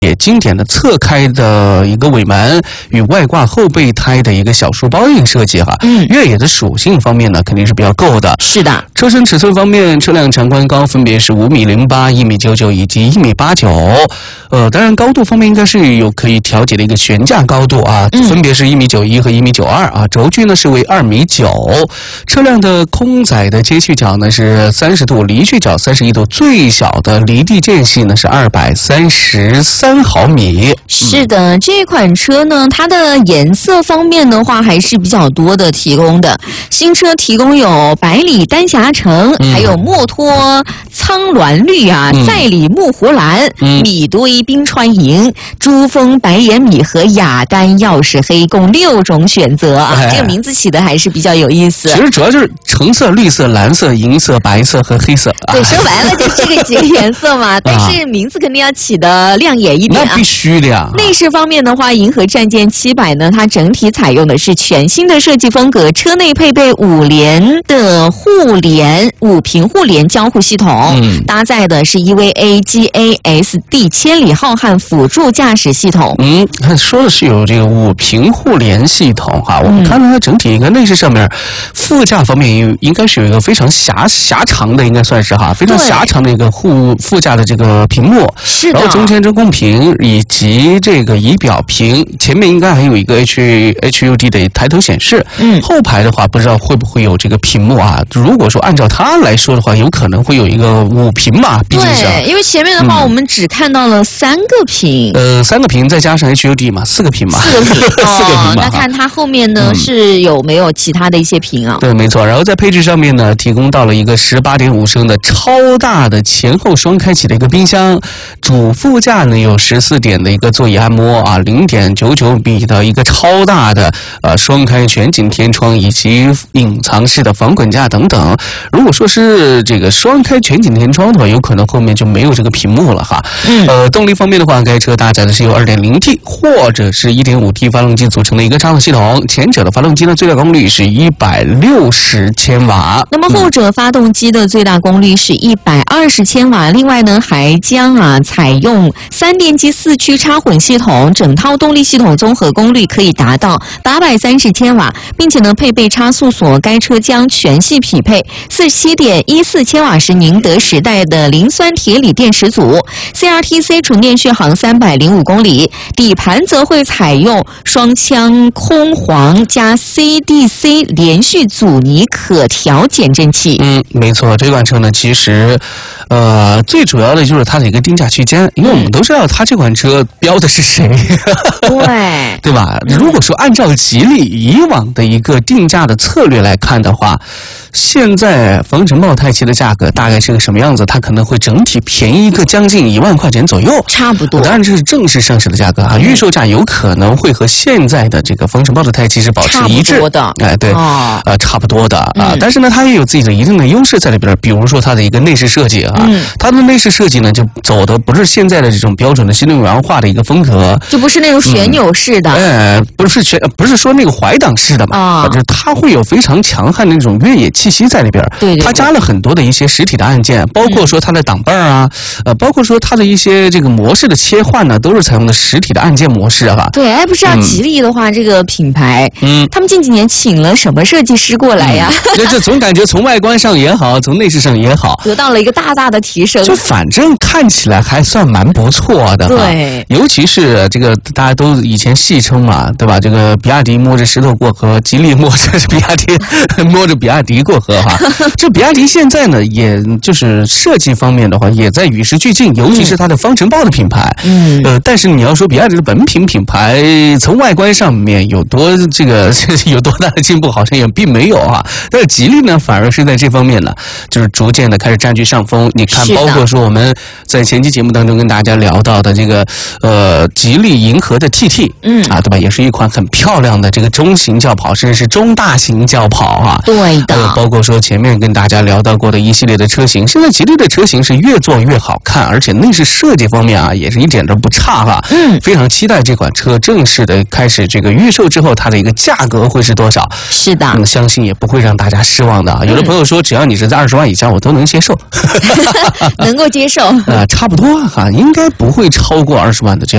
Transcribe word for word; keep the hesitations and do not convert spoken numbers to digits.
也经典的侧开的一个尾门与外挂后备胎的一个小书包型设计哈。嗯，越野的属性方面呢，肯定是比较够的。 是的， 车身尺寸方面，车辆长宽高分别是五米零八、一米九九以及一米八九。呃，当然高度方面应该是有可以调节的一个悬架高度啊，嗯、分别是一米九一和一米九二啊。轴距呢是为二米九。车辆的空载的接续角呢是三十度，离去角三十一度，最小的离地间隙呢是二百三十三毫米。 是的，这款车呢，它的颜色方面的话还是比较多的提供的。新车提供有白里丹霞橙，嗯、还有墨脱苍鸾绿啊，嗯、赛里木湖蓝、嗯、米堆冰川银、珠峰白眼米和雅丹钥匙黑，共六种选择啊。哎、这个名字起的还是比较有意思。 其实主要就是橙色、绿色、蓝色、银色、白色和黑色。 对，说白了就是这个几个颜色嘛。但是名字肯定要起的亮眼一点啊。 那必须的呀。 内饰方面的话，银河战舰七百呢，它整体采用的是全新的设计风格，车内配备五联的互联五屏互联交互系统，嗯、搭载的是 E V A G A S D 千里浩瀚辅助驾驶系统。 嗯，他说的是有这个五屏互联系统哈、啊。我们看到它整体一个内饰上面，副驾方面应该是有一个非常狭狭长的，应该算是哈，非常狭长的一个副副驾的这个屏幕。 是的。 然后中间中控屏以及这个仪表屏，前面应该还有一个 H H U D 的抬头显示。嗯。后排的话，不知道会不会有这个屏幕啊？如果说按照它来说的话，有可能会有一个五屏嘛，毕竟是。 对，因为前面的话、嗯、我们只看到了三个屏。 呃，三个屏再加上 H U D 嘛，四个屏嘛。 四个屏。 哦、四个屏嘛。 那看它后面呢、嗯、是有没有其他的一些屏啊？ 对，没错。然后在配置上面呢，提供到了一个 十八点五升的超大的前后双开启的一个冰箱，主副驾呢有十四点的一个座椅按摩啊，零点九九米的一个超大的呃双开全景天窗以及隐藏式的防滚架等等。如果说是这个双开全景天窗的话，有可能后面就没有这个屏幕了哈。嗯。呃，动力方面的话，该车搭载的是由 二点零 T 或者是 一点五 T 发动机组成的一个插混系统，前者的发动机呢最大功率是一百六十千瓦， 那么后者发动机的最大功率是一百二十千瓦。另外呢，还将啊采用三电机四驱插混系统，整套动力系统综合功率可以达到八百三十千瓦，并且呢配备差速锁。该车将全系匹配四十七点一四千瓦时宁德时代的磷酸铁锂电池组 ，C R T C 纯电续航三百零五公里。底盘则会采用双腔空簧加 C D C 连续阻尼可调减震器。 嗯，没错，这款车呢，其实，呃，最主要的就是它的一个定价区间，因为我们都知道它这款车标的是谁， 对， 对吧？如果说按照吉利以往的一个定价的策略来看的话，现在风神豹泰系的价格大概是个什么样子？它可能会整体便宜个将近一万块钱左右， 差不多。 当然这是正式上市的价格啊，预售价有可能会和现在的这个风神豹的泰系是保持一致的。 哎，对， 哦、 呃，差不多的啊、 嗯。 但是呢，它也有自己的一定的优势在里边，比如说它的一个内饰设计啊，嗯、它的内饰设计呢就走的不是现在的这种标准的新能源化的一个风格， 就不是那种旋钮式的， 哎、嗯，不是旋，不是说那个怀档式的嘛，啊、哦，就是它会有非常强悍的那种越野气息在里边。 对, 对, 对， 它加了很多的一些实体的按键，包括说它的挡把啊，嗯、呃，包括说它的一些这个模式的切换呢，都是采用的实体的按键模式啊。 对，哎，不知道吉利的话，嗯、这个品牌，嗯，他们近几年请了什么设计师过来呀？ 这、嗯、这总感觉从外观上也好，从内饰上也好， 得到了一个大大的提升。 就反正看起来还算蛮不错的。 对， 尤其是这个大家都以前戏称嘛，对吧？这个比亚迪摸着石头过河，吉利摸着比亚迪摸着比亚迪过河哈。这比亚迪现在呢，也就是设计方面的话，也在与时俱进，尤其是它的方程豹的品牌。嗯，呃，但是你要说比亚迪的本品品牌从外观上面有多这个有多大的进步，好像也并没有啊。但是吉利呢，反而是在这方面呢，就是逐渐的开始占据上风。你看，包括说我们在前期节目当中跟大家聊到的这个呃吉利银河的 T T， 嗯啊，对吧？也是一款很漂亮的这个中型轿跑，甚至是中大型轿跑啊。 对的， 呃，包括说前面跟大家聊到过的一系列的车型，现在吉利的车型是越做越好看，而且内饰设计方面啊也是一点都不差哈。嗯，非常期待这款车正式的开始这个预售之后，它的一个价格会是多少？ 是的， 嗯，相信也不会让大家失望的啊。有的朋友说，只要你是在二十万以下，我都能接受， 能够接受啊、呃，差不多哈，应该不会超超过二十万的这样